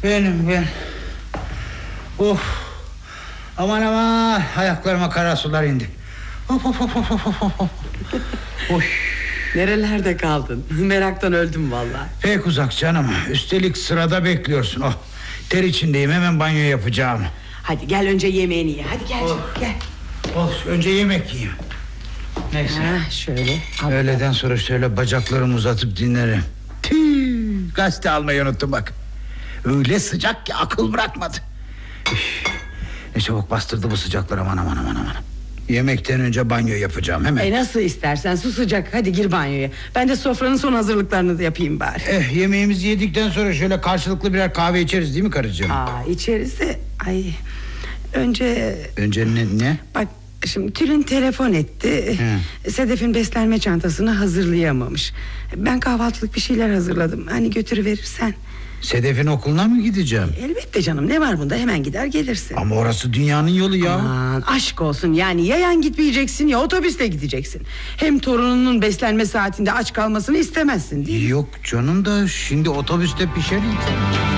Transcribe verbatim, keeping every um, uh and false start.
Benim ben. Of. Aman aman, ayaklarıma kara sular indi. Of of of of of of. Oy. Nerelerde kaldın? Meraktan öldüm vallahi. Pek uzak canım. Üstelik sırada bekliyorsun. Oh, ter içindeyim, hemen banyo yapacağım. Hadi gel önce yemeğini ye. Hadi gel Oh. canım, gel. Of, önce yemek yiyeyim. Neyse. Ha, şöyle. Öğleden sonra şöyle bacaklarımı uzatıp dinlerim. Tüh, gazete almayı unuttum bak. Öyle sıcak ki akıl bırakmadı. Üf, ne çabuk bastırdı bu sıcaklar, aman aman aman aman. Yemekten önce banyo yapacağım hemen. E nasıl istersen, su sıcak. Hadi gir banyoya. Ben de sofranın son hazırlıklarını da yapayım bari. Eh, yemeğimizi yedikten sonra şöyle karşılıklı birer kahve içeriz değil mi karıcığım? Aa, içeriz de ay önce Önce ne? ne? bak şimdi Tülin telefon etti. Hı. Sedef'in beslenme çantasını hazırlayamamış. Ben kahvaltılık bir şeyler hazırladım. Hani götürüverirsen. Sedef'in okuluna mı gideceğim? Elbette canım, ne var bunda, hemen gider gelirsin. Ama orası dünyanın yolu ya. Aman aşk olsun, yani yayan gitmeyeceksin ya otobüsle gideceksin. Hem torununun beslenme saatinde aç kalmasını istemezsin değil mi? Yok canım da şimdi otobüste pişer insan.